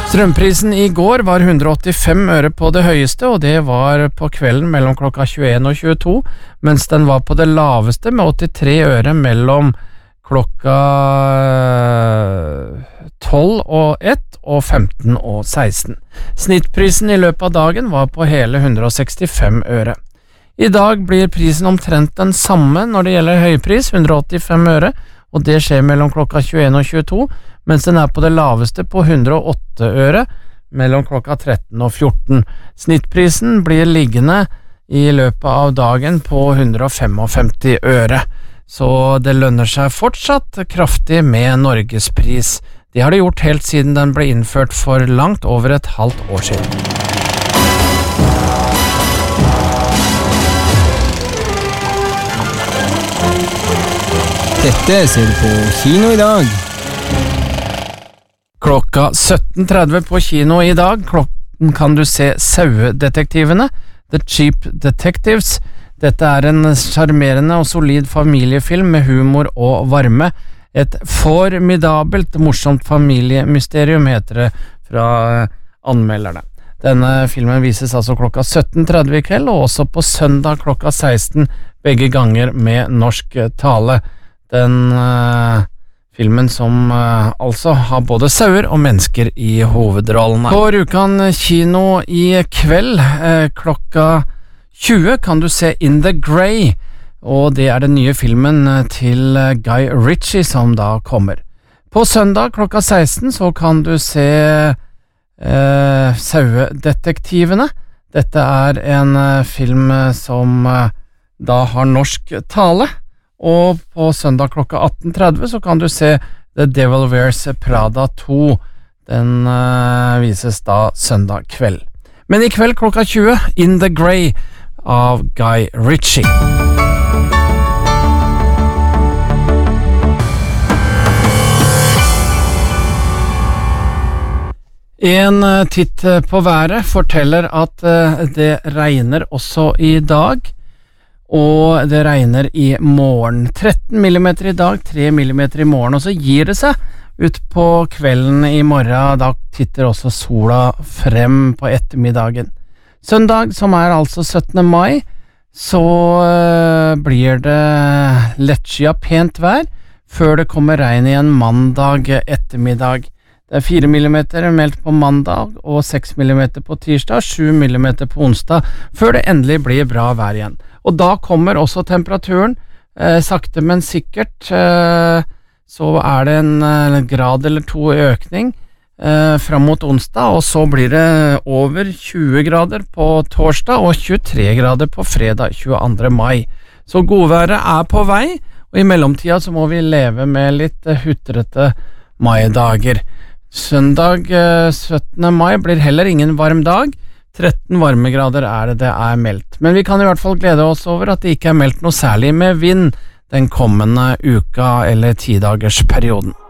Strømprisen i går var 185 øre på det høyeste, og det var på kvelden mellom klokka 21 og 22, mens den var på det laveste med 83 øre mellom klokka 12 og 1 og 15 og 16. Snittprisen i løpet av dagen var på hele 165 øre. I dag blir prisen omtrent den samme når det gjelder høypris, 185 øre, og det skjer mellom klokka 21 og 22, mens den er på det laveste på 108 øre mellom klokka 13 og 14. Snittprisen blir liggende i løpet av dagen på 155 øre, så det lønner seg fortsatt kraftig med Norgespris. Det har det gjort helt siden den ble innført for langt over et halvt år siden. Dette ser du på kino i dag. Klokka 17.30 på kino i dag kan du se Sauedetektivene, The Cheap Detectives. Dette er en charmerende og solid familiefilm med humor og varme. Et formidabelt, morsomt familiemysterium heter det fra anmelderne. Denne filmen vises altså klokka 17.30 i kveld, og også på søndag klokka 16, begge ganger med norsk tale. Den filmen som altså har både sauer og mennesker i hovedrollene. På Rjukan kino i kveld klokka 20 kan du se In the Grey, og det er den nye filmen til Guy Ritchie som da kommer. På søndag klokka 16 så kan du se Sauedetektivene. Dette er en film som da har norsk tale. Og på søndag klokka 18.30 så kan du se The Devil Wears Prada 2. Den vises da søndag kveld. Men i kveld klokka 20, In the Grey av Guy Ritchie. En titt på været forteller at det regner også i dag. Og det regner i morgen. 13 millimeter i dag, 3 millimeter i morgen, og så gir det seg ut på kvelden i morgen. Da titter også sola frem på ettermiddagen. Søndag, som er altså 17. mai, så blir det lettskyet pent vær, før det kommer regn igjen mandag ettermiddag. Det er 4 millimeter meldt på mandag, og 6 millimeter på tirsdag, 7 millimeter på onsdag, før det endelig blir bra vær igjen. Og da kommer også temperaturen, sakte men sikkert, så er det en grad eller to økning fram mot onsdag, og så blir det over 20 grader på torsdag og 23 grader på fredag 22. mai. Så godværet er på vei, og i mellomtida så må vi leve med litt hutrete maidager. Søndag 17. mai blir heller ingen varm dag. 13 varmegrader er det er meldt. Men vi kan i hvert fall glede oss over at det ikke er meldt noe særlig med vind den kommende uka eller 10-dagersperioden.